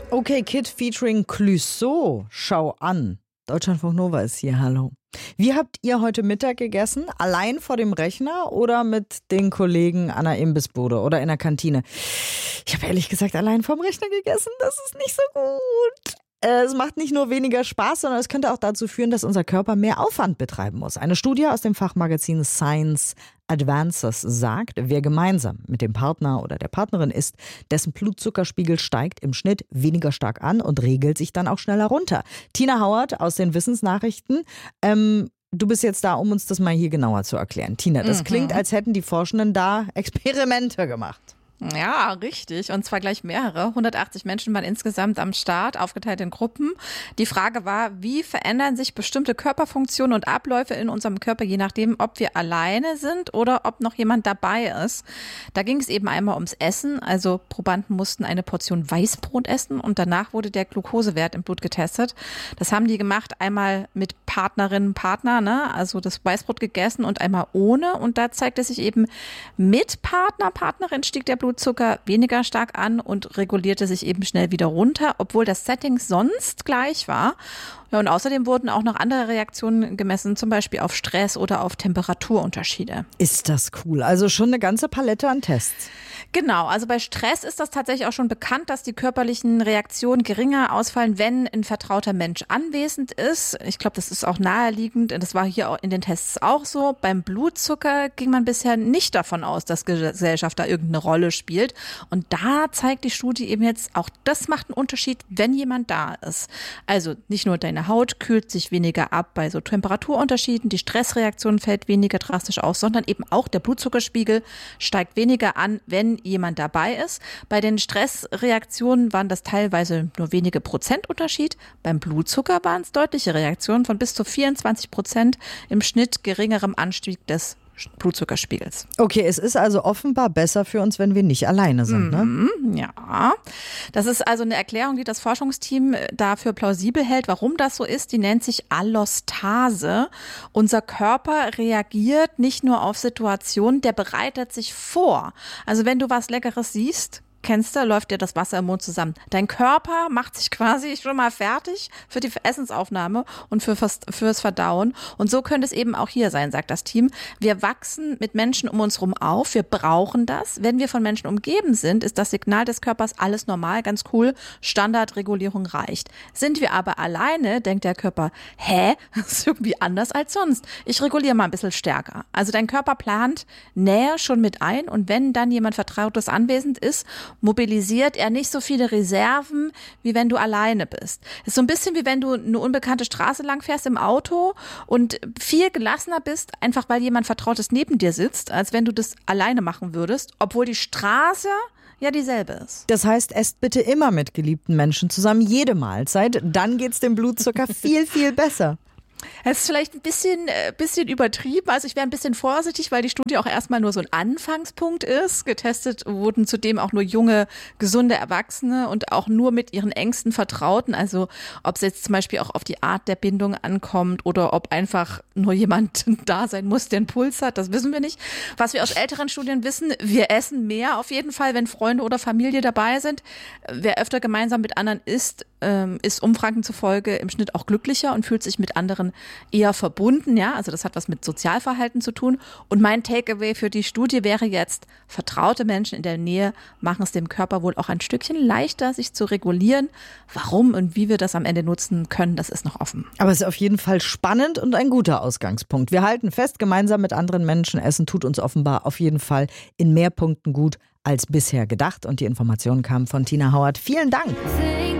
Okay Kid featuring Clouseau. Schau an. Deutschlandfunk Nova ist hier, hallo. Wie habt ihr heute Mittag gegessen? Allein vor dem Rechner oder mit den Kollegen an der Imbissbude oder in der Kantine? Ich habe ehrlich gesagt allein vorm Rechner gegessen. Das ist nicht so gut. Es macht nicht nur weniger Spaß, sondern es könnte auch dazu führen, dass unser Körper mehr Aufwand betreiben muss. Eine Studie aus dem Fachmagazin Science Advances sagt, wer gemeinsam mit dem Partner oder der Partnerin isst, dessen Blutzuckerspiegel steigt im Schnitt weniger stark an und regelt sich dann auch schneller runter. Tina Hauert aus den Wissensnachrichten. Du bist jetzt da, um uns das mal hier genauer zu erklären. Tina, das klingt, als hätten die Forschenden da Experimente gemacht. Ja, richtig. Und zwar gleich mehrere. 180 Menschen waren insgesamt am Start, aufgeteilt in Gruppen. Die Frage war, wie verändern sich bestimmte Körperfunktionen und Abläufe in unserem Körper, je nachdem, ob wir alleine sind oder ob noch jemand dabei ist. Da ging es eben einmal ums Essen. Also Probanden mussten eine Portion Weißbrot essen und danach wurde der Glukosewert im Blut getestet. Das haben die gemacht, einmal mit Partnerinnen, Partner, ne? Also das Weißbrot gegessen und einmal ohne. Und da zeigte sich eben, mit Partner, Partnerin stieg der Blutzucker weniger stark an und regulierte sich eben schnell wieder runter, obwohl das Setting sonst gleich war. Ja, und außerdem wurden auch noch andere Reaktionen gemessen, zum Beispiel auf Stress oder auf Temperaturunterschiede. Ist das cool. Also schon eine ganze Palette an Tests. Genau, also bei Stress ist das tatsächlich auch schon bekannt, dass die körperlichen Reaktionen geringer ausfallen, wenn ein vertrauter Mensch anwesend ist. Ich glaube, das ist auch naheliegend. Das war hier auch in den Tests auch so. Beim Blutzucker ging man bisher nicht davon aus, dass Gesellschaft da irgendeine Rolle spielt. Und da zeigt die Studie eben jetzt, auch das macht einen Unterschied, wenn jemand da ist. Also nicht nur deine Haut kühlt sich weniger ab bei so Temperaturunterschieden, die Stressreaktion fällt weniger drastisch aus, sondern eben auch der Blutzuckerspiegel steigt weniger an, wenn jemand dabei ist. Bei den Stressreaktionen waren das teilweise nur wenige Prozentunterschied. Beim Blutzucker waren es deutliche Reaktionen von bis zu 24% im Schnitt geringerem Anstieg des Blutzuckerspiegels. Okay, es ist also offenbar besser für uns, wenn wir nicht alleine sind, ne? Ja, das ist also eine Erklärung, die das Forschungsteam dafür plausibel hält, warum das so ist. Die nennt sich Allostase. Unser Körper reagiert nicht nur auf Situationen, der bereitet sich vor. Also wenn du was Leckeres siehst, kennst du, läuft dir das Wasser im Mund zusammen. Dein Körper macht sich quasi schon mal fertig für die Essensaufnahme und fürs Verdauen. Und so könnte es eben auch hier sein, sagt das Team. Wir wachsen mit Menschen um uns rum auf. Wir brauchen das. Wenn wir von Menschen umgeben sind, ist das Signal des Körpers alles normal, ganz cool. Standardregulierung reicht. Sind wir aber alleine, denkt der Körper, das ist irgendwie anders als sonst. Ich reguliere mal ein bisschen stärker. Also dein Körper plant Nähe schon mit ein und wenn dann jemand Vertrautes anwesend ist, mobilisiert er nicht so viele Reserven, wie wenn du alleine bist. Ist so ein bisschen wie wenn du eine unbekannte Straße lang fährst im Auto und viel gelassener bist, einfach weil jemand Vertrautes neben dir sitzt, als wenn du das alleine machen würdest, obwohl die Straße ja dieselbe ist. Das heißt, esst bitte immer mit geliebten Menschen zusammen, jede Mahlzeit. Dann geht's dem Blutzucker viel, viel besser. Es ist vielleicht ein bisschen übertrieben. Also ich wäre ein bisschen vorsichtig, weil die Studie auch erstmal nur so ein Anfangspunkt ist. Getestet wurden zudem auch nur junge, gesunde Erwachsene und auch nur mit ihren engsten Vertrauten. Also ob es jetzt zum Beispiel auch auf die Art der Bindung ankommt oder ob einfach nur jemand da sein muss, der einen Puls hat, das wissen wir nicht. Was wir aus älteren Studien wissen, wir essen mehr auf jeden Fall, wenn Freunde oder Familie dabei sind. Wer öfter gemeinsam mit anderen isst, ist Umfragen zufolge im Schnitt auch glücklicher und fühlt sich mit anderen eher verbunden, ja, also das hat was mit Sozialverhalten zu tun. Und mein Takeaway für die Studie wäre jetzt, vertraute Menschen in der Nähe machen es dem Körper wohl auch ein Stückchen leichter, sich zu regulieren. Warum und wie wir das am Ende nutzen können, das ist noch offen. Aber es ist auf jeden Fall spannend und ein guter Ausgangspunkt. Wir halten fest, gemeinsam mit anderen Menschen essen tut uns offenbar auf jeden Fall in mehr Punkten gut als bisher gedacht. Und die Informationen kamen von Tina Hauert. Vielen Dank.